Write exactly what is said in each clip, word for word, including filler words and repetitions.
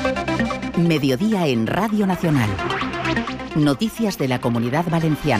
Mediodía en Radio Nacional. Noticias de la Comunidad Valenciana.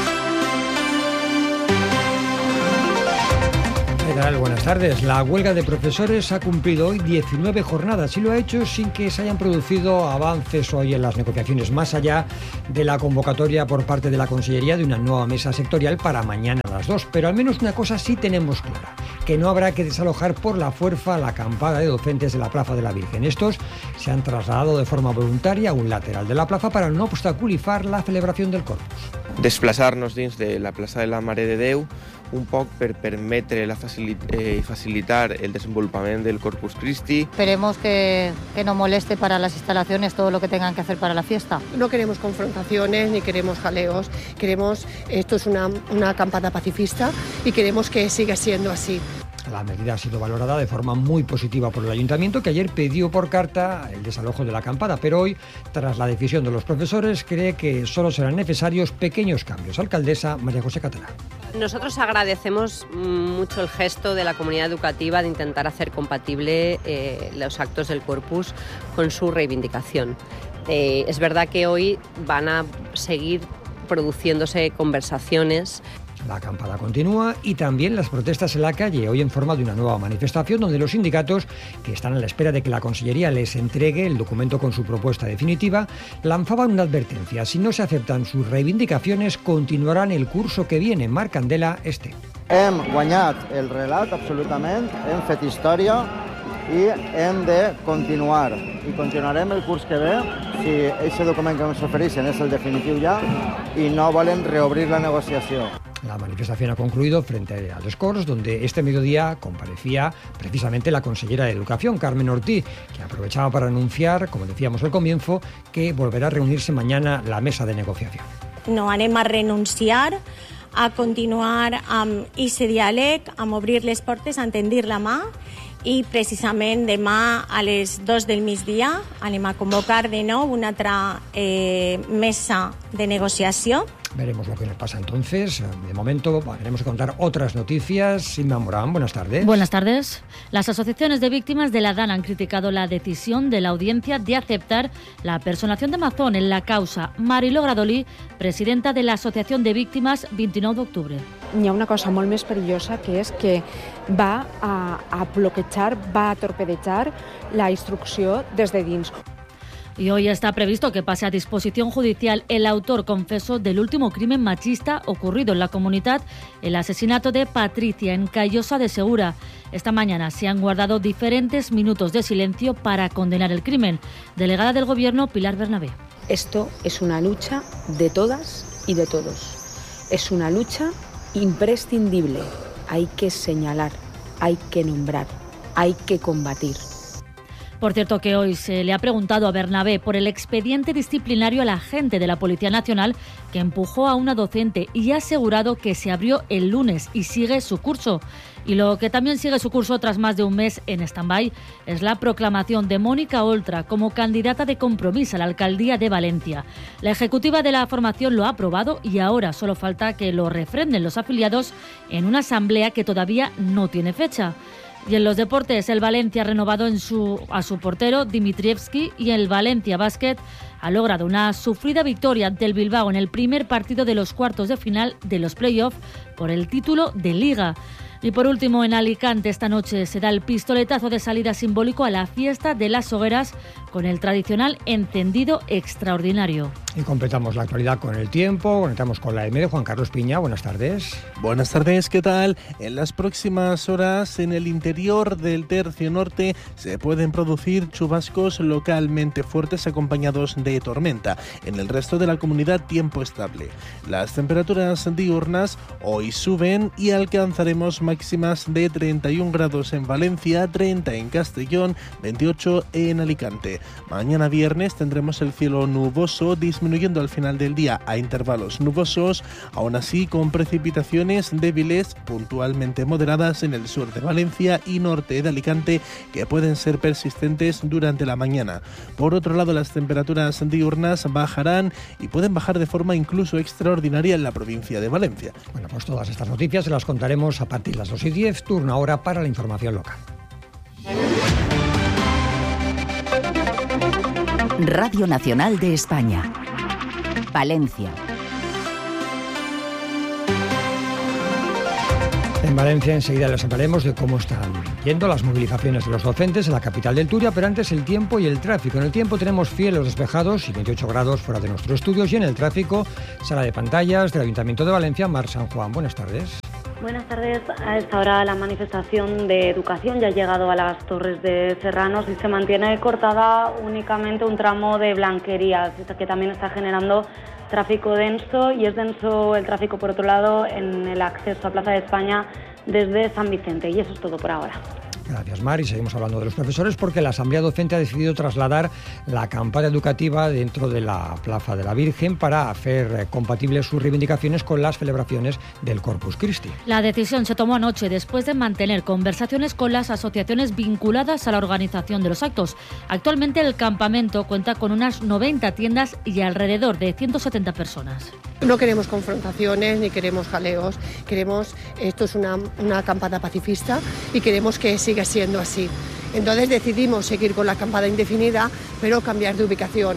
¿Qué tal? Buenas tardes. La huelga de profesores ha cumplido hoy diecinueve jornadas y lo ha hecho sin que se hayan producido avances hoy en las negociaciones, más allá de la convocatoria por parte de la Consellería de una nueva mesa sectorial para mañana a las dos. Pero al menos una cosa sí tenemos clara, que no habrá que desalojar por la fuerza la acampada de docentes de la Plaza de la Virgen. Estos se han trasladado de forma voluntaria a un lateral de la plaza para no obstaculizar la celebración del Corpus. Desplaçar-nos dins de la plaça de la Mare de Déu un poc per permetre la facil eh, facilitar el desenvolupament del Corpus Christi. Esperemos que, que no moleste para las instalaciones todo lo que tengan que hacer para la fiesta. No queremos confrontaciones ni queremos jaleos, queremos, esto es una, una acampada pacifista y queremos que siga siendo así. La medida ha sido valorada de forma muy positiva por el Ayuntamiento, que ayer pidió por carta el desalojo de la acampada, pero hoy, tras la decisión de los profesores, cree que solo serán necesarios pequeños cambios. Alcaldesa María José Catalá. Nosotros agradecemos mucho el gesto de la comunidad educativa de intentar hacer compatible eh, los actos del Corpus con su reivindicación. Eh, es verdad que hoy van a seguir produciéndose conversaciones. La acampada continúa y también las protestas en la calle, hoy en forma de una nueva manifestación donde los sindicatos, que están a la espera de que la Consellería les entregue el documento con su propuesta definitiva, lanzaban una advertencia. Si no se aceptan sus reivindicacions, continuarán el curso que viene. Marc Candela, este. Hem guanyat el relat, absolutament, hem fet història i hem de continuar. I continuarem el curs que ve si aquest document que ens ofereixen és el definitiu ja i no volen reobrir la negociació. La manifestación ha concluido frente a Les Corts, donde este mediodía comparecía precisamente la consellera de Educación, Carmen Ortí, que aprovechaba para anunciar, como decíamos al comienzo, que volverá a reunirse mañana la mesa de negociación. No anem a renunciar a continuar amb aquest diàleg, amb obrir les portes, a tendir la mà, i precisament demà a les dos del migdia anem a convocar de nou una altra eh, mesa de negociació. Veremos lo que nos pasa entonces. De momento, queremos contar otras noticias. Silvia Morán, buenas tardes. Buenas tardes. Las asociaciones de víctimas de la DAN han criticado la decisión de la audiencia de aceptar la personación de Amazon en la causa. Mariló Gradolí, presidenta de la Asociación de Víctimas veintinueve de octubre. Hi ha una cosa molt més perillosa, que és que va a, a bloquejar, va a torpedejar la instrucció des de dins. Y hoy está previsto que pase a disposición judicial el autor confeso del último crimen machista ocurrido en la comunidad, el asesinato de Patricia en Callosa de Segura. Esta mañana se han guardado diferentes minutos de silencio para condenar el crimen. Delegada del Gobierno, Pilar Bernabé. Esto es una lucha de todas y de todos. Es una lucha imprescindible. Hay que señalar, hay que nombrar, hay que combatir. Por cierto que hoy se le ha preguntado a Bernabé por el expediente disciplinario al agente de la Policía Nacional que empujó a una docente y ha asegurado que se abrió el lunes y sigue su curso. Y lo que también sigue su curso tras más de un mes en stand-by es la proclamación de Mónica Oltra como candidata de Compromís a la alcaldía de Valencia. La ejecutiva de la formación lo ha aprobado y ahora solo falta que lo refrenden los afiliados en una asamblea que todavía no tiene fecha. Y en los deportes, el Valencia ha renovado en su, a su portero Dimitrievski y el Valencia Basket ha logrado una sufrida victoria ante el Bilbao en el primer partido de los cuartos de final de los play-off por el título de Liga. Y por último, en Alicante esta noche se da el pistoletazo de salida simbólico a la fiesta de las hogueras con el tradicional encendido extraordinario. Y completamos la actualidad con el tiempo, conectamos con la E M E de Juan Carlos Piña. Buenas tardes. Buenas tardes, ¿qué tal? En las próximas horas en el interior del tercio norte se pueden producir chubascos localmente fuertes acompañados de tormenta. En el resto de la comunidad, tiempo estable. Las temperaturas diurnas hoy suben y alcanzaremos máximas de treinta y un grados en Valencia, treinta en Castellón, veintiocho en Alicante. Mañana viernes tendremos el cielo nuboso, disminuyendo al final del día a intervalos nubosos, aún así con precipitaciones débiles, puntualmente moderadas en el sur de Valencia y norte de Alicante, que pueden ser persistentes durante la mañana. Por otro lado, las temperaturas diurnas bajarán y pueden bajar de forma incluso extraordinaria en la provincia de Valencia. Bueno, pues todas estas noticias se las contaremos a partir de las dos y diez, turno ahora para la información local. Radio Nacional de España. Valencia. En Valencia enseguida les hablaremos de cómo están yendo las movilizaciones de los docentes en la capital del Turia, pero antes el tiempo y el tráfico. En el tiempo tenemos cielos despejados y veintiocho grados fuera de nuestros estudios, y en el tráfico, sala de pantallas del Ayuntamiento de Valencia, Mar San Juan. Buenas tardes. Buenas tardes. A esta hora la manifestación de educación ya ha llegado a las Torres de Serranos y se mantiene cortada únicamente un tramo de Blanquería, que también está generando tráfico denso, y es denso el tráfico, por otro lado, en el acceso a Plaza de España desde San Vicente. Y eso es todo por ahora. Gracias, Mar. Y seguimos hablando de los profesores porque la Asamblea Docente ha decidido trasladar la campaña educativa dentro de la Plaza de la Virgen para hacer compatibles sus reivindicaciones con las celebraciones del Corpus Christi. La decisión se tomó anoche después de mantener conversaciones con las asociaciones vinculadas a la organización de los actos. Actualmente el campamento cuenta con unas noventa tiendas y alrededor de ciento setenta personas. No queremos confrontaciones ni queremos jaleos, queremos, esto es una, una acampada pacifista y queremos que siga siendo así. Entonces decidimos seguir con la acampada indefinida, pero cambiar de ubicación.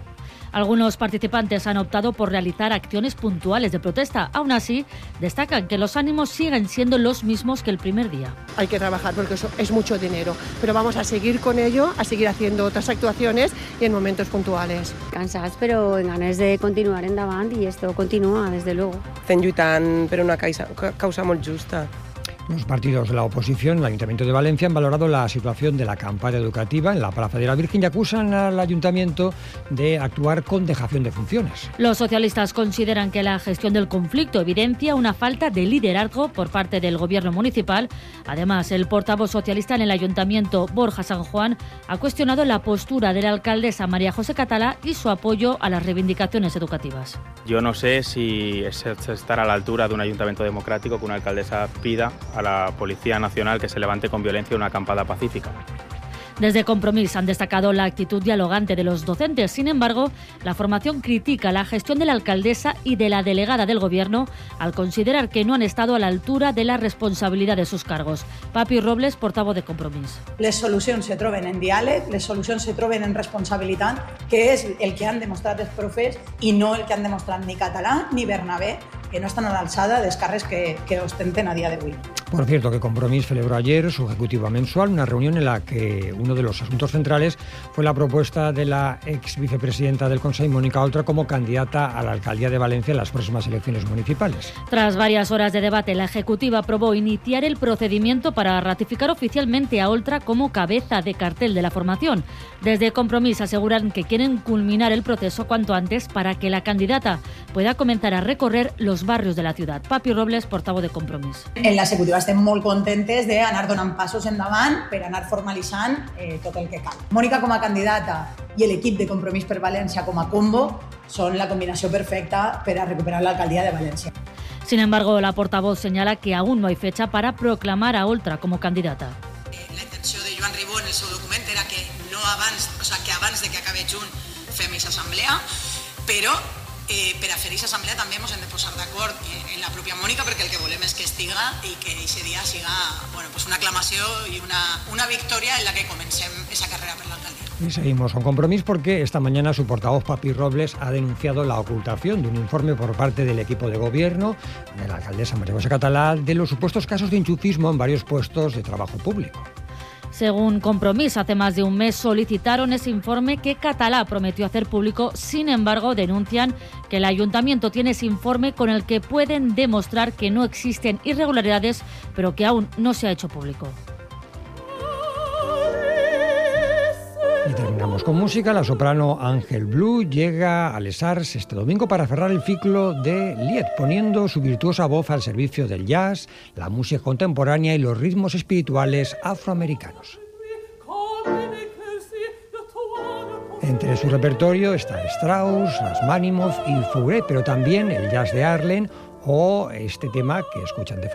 Algunos participantes han optado por realizar acciones puntuales de protesta. Aún así, destacan que los ánimos siguen siendo los mismos que el primer día. Hay que trabajar porque eso es mucho dinero, pero vamos a seguir con ello, a seguir haciendo otras actuaciones y en momentos puntuales. Cansats, però en ganes de continuar endavant i esto continua, desde luego. Estem lluitant per una causa, causa molt justa. Los partidos de la oposición, el Ayuntamiento de Valencia, han valorado la situación de la campaña educativa en la Plaza de la Virgen y acusan al Ayuntamiento de actuar con dejación de funciones. Los socialistas consideran que la gestión del conflicto evidencia una falta de liderazgo por parte del Gobierno municipal. Además, el portavoz socialista en el Ayuntamiento, Borja San Juan, ha cuestionado la postura de la alcaldesa María José Catalá y su apoyo a las reivindicaciones educativas. Yo no sé si es estar a la altura de un ayuntamiento democrático que una alcaldesa pida a la Policía Nacional que se levante con violencia una acampada pacífica. Desde Compromís han destacado la actitud dialogante de los docentes. Sin embargo, la formación critica la gestión de la alcaldesa y de la delegada del Gobierno al considerar que no han estado a la altura de la responsabilidad de sus cargos. Papi Robles, portavoz de Compromís. Les solucions se troben en diàleg, les solucions se troben en responsabilitat, que és el que han demostrat els profes i no el que han demostrat ni Català ni Bernabé, que no están a la alçada dels càrrecs que, que ostenten a día de hoy. Por cierto, que Compromís celebró ayer su ejecutiva mensual, una reunión en la que uno de los asuntos centrales fue la propuesta de la ex vicepresidenta del Consejo, Mónica Oltra, como candidata a la alcaldía de Valencia en las próximas elecciones municipales. Tras varias horas de debate, la ejecutiva aprobó iniciar el procedimiento para ratificar oficialmente a Oltra como cabeza de cartel de la formación. Desde Compromís aseguran que quieren culminar el proceso cuanto antes para que la candidata pueda comenzar a recorrer los barrios de la ciudad. Papi Robles, portavoz de Compromís. En la executiva estem molt contentes d'anar donant passos endavant per anar formalitzant eh, tot el que cal. Mònica com a candidata i l'equip de Compromís per València com a combo són la combinació perfecta per a recuperar l'alcaldia de València. Sin embargo, la portavoz señala que aún no hay fecha para proclamar a Oltra como candidata. La intenció de Joan Ribó en el seu document era que no abans, o sea, que abans de que acabe juny fem aquesta assemblea, però Eh, per a fer aquesta assemblea també ens hem de posar d'acord en la pròpia Mònica, perquè el que volem és que estiga i que aquest dia siga bueno, pues una aclamació i una, una victòria en la que comencem esa carrera per l'alcaldia. Y seguimos con Compromís porque esta mañana su portavoz Papi Robles ha denunciado la ocultación de un informe por parte del equipo de gobierno de la alcaldesa María José Catalá de los supuestos casos de enchufismo en varios puestos de trabajo público. Según Compromís, hace más de un mes solicitaron ese informe que Catalá prometió hacer público. Sin embargo, denuncian que el ayuntamiento tiene ese informe con el que pueden demostrar que no existen irregularidades, pero que aún no se ha hecho público. Y terminamos con música. La soprano Ángel Blue llega a Les Arts este domingo para cerrar el ciclo de Lied, poniendo su virtuosa voz al servicio del jazz, la música contemporánea y los ritmos espirituales afroamericanos. Entre su repertorio está Strauss, Rachmaninoff y Fauré, pero también el jazz de Arlen o este tema que escuchan de fondo.